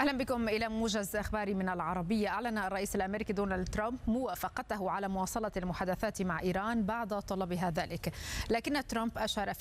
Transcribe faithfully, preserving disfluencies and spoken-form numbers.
أهلا بكم إلى موجز أخباري من العربية. أعلن الرئيس الأمريكي دونالد ترامب موافقته على مواصلة المحادثات مع إيران بعد طلبها ذلك، لكن ترامب أشار